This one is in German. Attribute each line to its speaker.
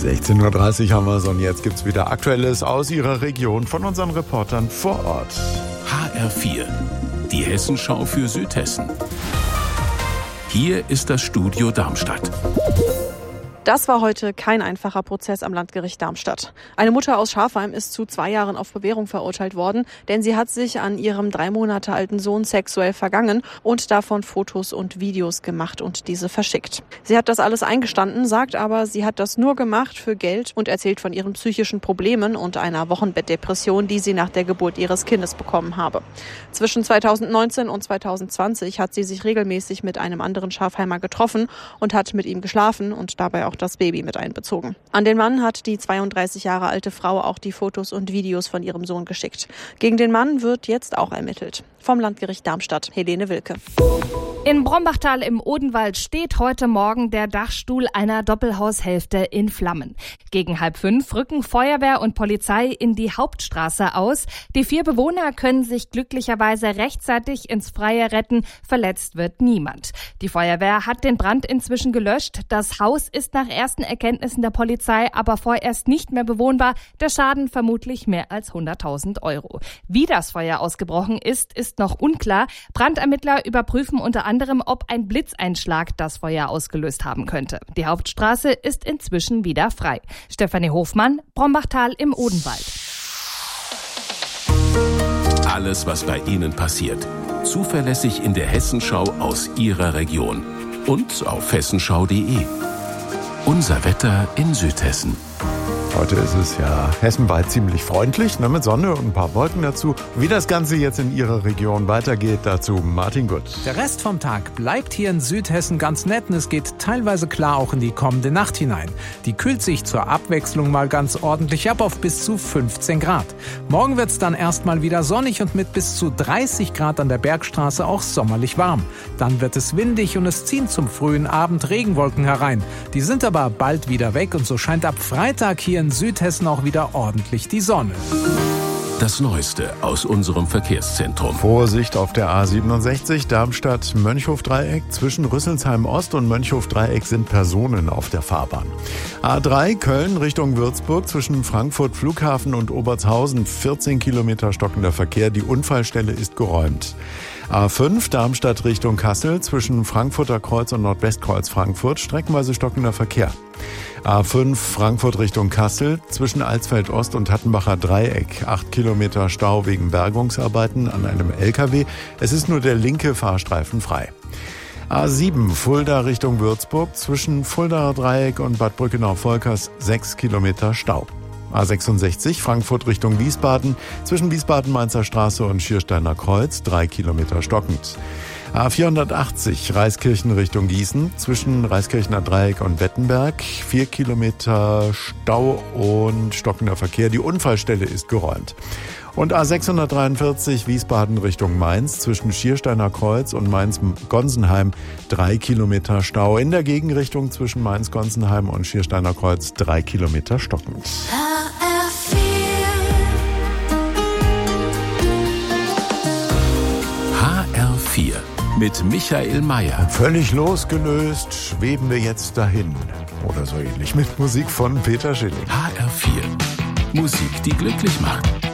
Speaker 1: 16.30 Uhr haben wir es und jetzt gibt's wieder Aktuelles aus Ihrer Region von unseren Reportern vor Ort.
Speaker 2: HR4, die Hessenschau für Südhessen. Hier ist das Studio Darmstadt.
Speaker 3: Das war heute kein einfacher Prozess am Landgericht Darmstadt. Eine Mutter aus Schafheim ist zu 2 Jahren auf Bewährung verurteilt worden, denn sie hat sich an ihrem 3 Monate alten Sohn sexuell vergangen und davon Fotos und Videos gemacht und diese verschickt. Sie hat das alles eingestanden, sagt aber, sie hat das nur gemacht für Geld und erzählt von ihren psychischen Problemen und einer Wochenbettdepression, die sie nach der Geburt ihres Kindes bekommen habe. Zwischen 2019 und 2020 hat sie sich regelmäßig mit einem anderen Schafheimer getroffen und hat mit ihm geschlafen und dabei auch das Baby mit einbezogen. An den Mann hat die 32 Jahre alte Frau auch die Fotos und Videos von ihrem Sohn geschickt. Gegen den Mann wird jetzt auch ermittelt. Vom Landgericht Darmstadt, Helene Wilke.
Speaker 4: In Brombachtal im Odenwald steht heute Morgen der Dachstuhl einer Doppelhaushälfte in Flammen. Gegen 4:30 rücken Feuerwehr und Polizei in die Hauptstraße aus. Die 4 Bewohner können sich glücklicherweise rechtzeitig ins Freie retten. Verletzt wird niemand. Die Feuerwehr hat den Brand inzwischen gelöscht. Das Haus ist nach ersten Erkenntnissen der Polizei aber vorerst nicht mehr bewohnbar. Der Schaden vermutlich mehr als 100.000 €. Wie das Feuer ausgebrochen ist noch unklar. Brandermittler überprüfen unter anderem, ob ein Blitzeinschlag das Feuer ausgelöst haben könnte. Die Hauptstraße ist inzwischen wieder frei. Stefanie Hofmann, Brombachtal im Odenwald.
Speaker 2: Alles, was bei Ihnen passiert. Zuverlässig in der Hessenschau aus Ihrer Region. Und auf hessenschau.de. Unser Wetter in Südhessen.
Speaker 1: Heute ist es ja hessenweit ziemlich freundlich, mit Sonne und ein paar Wolken dazu. Wie das Ganze jetzt in Ihrer Region weitergeht, dazu Martin Gutt.
Speaker 5: Der Rest vom Tag bleibt hier in Südhessen ganz nett und es geht teilweise klar auch in die kommende Nacht hinein. Die kühlt sich zur Abwechslung mal ganz ordentlich ab auf bis zu 15 Grad. Morgen wird's dann erstmal wieder sonnig und mit bis zu 30 Grad an der Bergstraße auch sommerlich warm. Dann wird es windig und es ziehen zum frühen Abend Regenwolken herein. Die sind aber bald wieder weg und so scheint ab Freitag hier in Südhessen auch wieder ordentlich die Sonne.
Speaker 2: Das Neueste aus unserem Verkehrszentrum.
Speaker 1: Vorsicht auf der A67 Darmstadt-Mönchhof-Dreieck. Zwischen Rüsselsheim-Ost und Mönchhof-Dreieck sind Personen auf der Fahrbahn. A3 Köln Richtung Würzburg. Zwischen Frankfurt Flughafen und Obertshausen 14 Kilometer stockender Verkehr. Die Unfallstelle ist geräumt. A5 Darmstadt Richtung Kassel. Zwischen Frankfurter Kreuz und Nordwestkreuz Frankfurt streckenweise stockender Verkehr. A5 Frankfurt Richtung Kassel, zwischen Alsfeld-Ost und Hattenbacher Dreieck. 8 Kilometer Stau wegen Bergungsarbeiten an einem LKW. Es ist nur der linke Fahrstreifen frei. A7 Fulda Richtung Würzburg, zwischen Fuldaer Dreieck und Bad Brückenau-Volkers 6 Kilometer Stau. A66 Frankfurt Richtung Wiesbaden, zwischen Wiesbaden-Mainzer Straße und Schiersteiner Kreuz 3 Kilometer stockend. A480 Reiskirchen Richtung Gießen, zwischen Reiskirchener Dreieck und Wettenberg 4 Kilometer Stau und stockender Verkehr. Die Unfallstelle ist geräumt. Und A643 Wiesbaden Richtung Mainz, zwischen Schiersteiner Kreuz und Mainz-Gonsenheim 3 Kilometer Stau. In der Gegenrichtung zwischen Mainz-Gonsenheim und Schiersteiner Kreuz 3 Kilometer stockend.
Speaker 2: HR4 mit Michael Mayer.
Speaker 1: Völlig losgelöst schweben wir jetzt dahin. Oder so ähnlich mit Musik von Peter Schilling.
Speaker 2: HR4. Musik, die glücklich macht.